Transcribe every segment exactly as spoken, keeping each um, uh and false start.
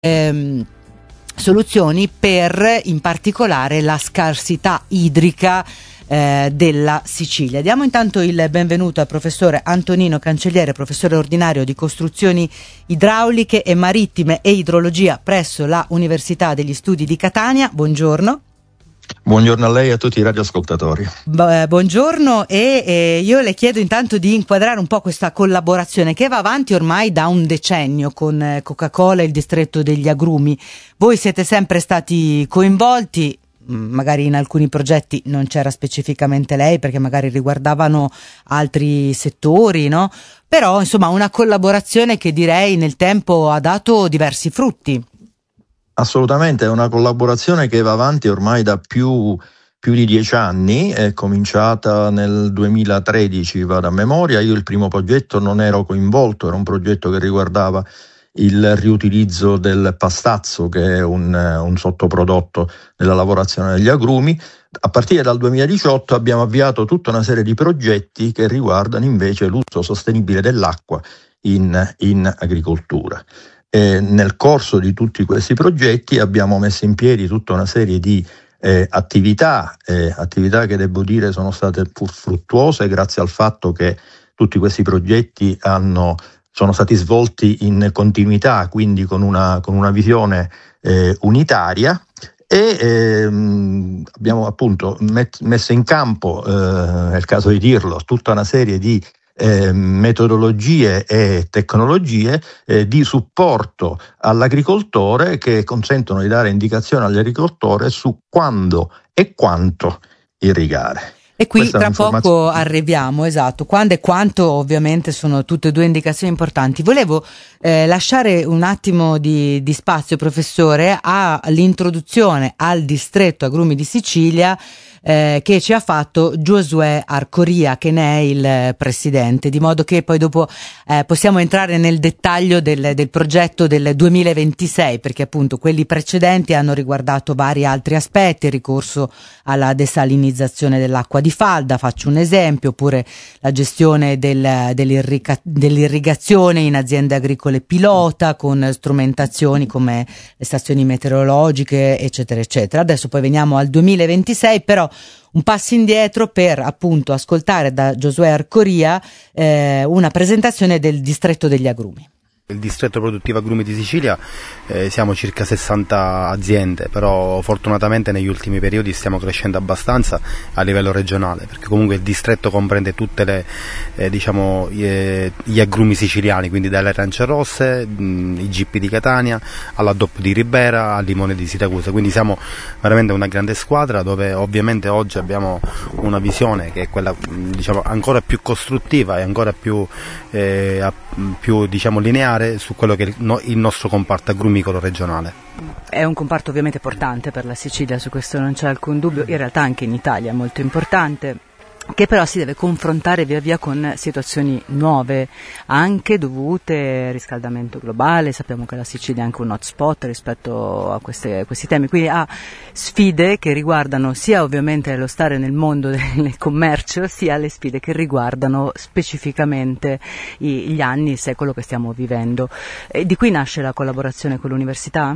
ehm, soluzioni per in particolare la scarsità idrica eh, della Sicilia. Diamo intanto il benvenuto al professore Antonino Cancelliere, professore ordinario di costruzioni idrauliche e marittime e idrologia presso la Università degli Studi di Catania. Buongiorno. Buongiorno a lei e a tutti i radioascoltatori. B- buongiorno e eh, io le chiedo intanto di inquadrare un po' questa collaborazione che va avanti ormai da un decennio con eh, Coca-Cola e il distretto degli agrumi. Voi siete sempre stati coinvolti, magari in alcuni progetti non c'era specificamente lei perché magari riguardavano altri settori, no? Però insomma una collaborazione che direi nel tempo ha dato diversi frutti. Assolutamente, è una collaborazione che va avanti ormai da più, più di dieci anni, è cominciata nel duemilatredici, vado a memoria. Io il primo progetto non ero coinvolto, era un progetto che riguardava il riutilizzo del pastazzo, che è un, un sottoprodotto nella lavorazione degli agrumi. A partire dal duemiladiciotto abbiamo avviato tutta una serie di progetti che riguardano invece l'uso sostenibile dell'acqua in, in agricoltura. E nel corso di tutti questi progetti abbiamo messo in piedi tutta una serie di eh, attività, eh, attività che devo dire sono state fruttuose grazie al fatto che tutti questi progetti hanno, sono stati svolti in continuità, quindi con una, con una visione eh, unitaria. E ehm, abbiamo appunto met- messo in campo, eh, è il caso di dirlo, tutta una serie di Eh, metodologie e tecnologie eh, di supporto all'agricoltore che consentono di dare indicazioni all'agricoltore su quando e quanto irrigare. E qui tra poco arriviamo, esatto, quando e quanto ovviamente sono tutte e due indicazioni importanti. Volevo eh, lasciare un attimo di, di spazio, professore, all'introduzione al distretto agrumi di Sicilia eh, che ci ha fatto Giosuè Arcoria, che ne è il presidente, di modo che poi dopo eh, possiamo entrare nel dettaglio del, del progetto del duemilaventisei, perché appunto quelli precedenti hanno riguardato vari altri aspetti, il ricorso alla desalinizzazione dell'acqua di falda, faccio un esempio, oppure la gestione del, dell'irriga, dell'irrigazione in aziende agricole pilota con strumentazioni come le stazioni meteorologiche eccetera eccetera. Adesso poi veniamo al duemilaventisei, però un passo indietro per appunto ascoltare da Giosuè Arcoria eh, una presentazione del distretto degli agrumi. Il distretto produttivo agrumi di Sicilia eh, siamo circa sessanta aziende, però fortunatamente negli ultimi periodi stiamo crescendo abbastanza a livello regionale, perché comunque il distretto comprende tutte le eh, diciamo eh, gli agrumi siciliani, quindi dalle arance rosse, mh, i G P di Catania, alla D O P di Ribera, al Limone di Siracusa, quindi siamo veramente una grande squadra dove ovviamente oggi abbiamo una visione che è quella diciamo ancora più costruttiva e ancora più, eh, più diciamo lineare su quello che è il nostro comparto agrumicolo regionale. È un comparto ovviamente importante per la Sicilia, su questo non c'è alcun dubbio, in realtà anche in Italia è molto importante, che però si deve confrontare via via con situazioni nuove, anche dovute al riscaldamento globale. Sappiamo che la Sicilia è anche un hotspot rispetto a queste, questi temi, quindi ha sfide che riguardano sia ovviamente lo stare nel mondo del commercio, sia le sfide che riguardano specificamente i, gli anni, il secolo che stiamo vivendo. E di qui nasce la collaborazione con l'università?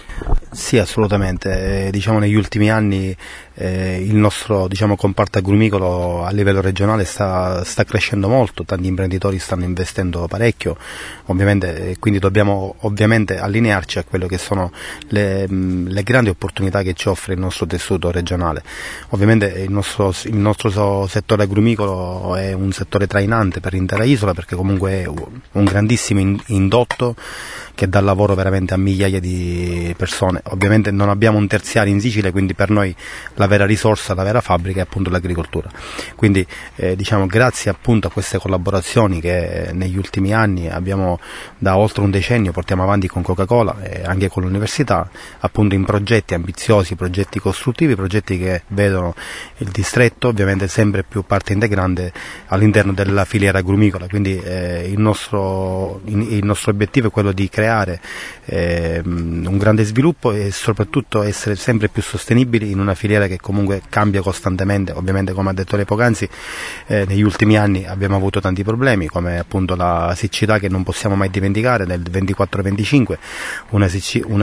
Sì, assolutamente. Eh, diciamo negli ultimi anni eh, il nostro diciamo comparto agrumicolo a livello regionale sta, sta crescendo molto, tanti imprenditori stanno investendo parecchio, ovviamente, e quindi dobbiamo ovviamente allinearci a quello che sono le, le grandi opportunità che ci offre il nostro tessuto regionale. Ovviamente il nostro, il nostro settore agrumicolo è un settore trainante per l'intera isola, perché comunque è un grandissimo indotto che dà lavoro veramente a migliaia di persone. Ovviamente non abbiamo un terziario in Sicilia, quindi per noi la vera risorsa, la vera fabbrica è appunto l'agricoltura. Quindi eh, diciamo grazie appunto a queste collaborazioni che negli ultimi anni abbiamo, da oltre un decennio portiamo avanti con Coca-Cola e anche con l'università, appunto in progetti ambiziosi, progetti costruttivi, progetti che vedono il distretto ovviamente sempre più parte integrante all'interno della filiera agrumicola. Quindi eh, il, nostro, il nostro obiettivo è quello di creare eh, un grande sviluppo e soprattutto essere sempre più sostenibili in una filiera che comunque cambia costantemente. Ovviamente, come ha detto lei poc'anzi, eh, negli ultimi anni abbiamo avuto tanti problemi, come appunto la siccità che non possiamo mai dimenticare del ventiquattro venticinque, una, sicc- una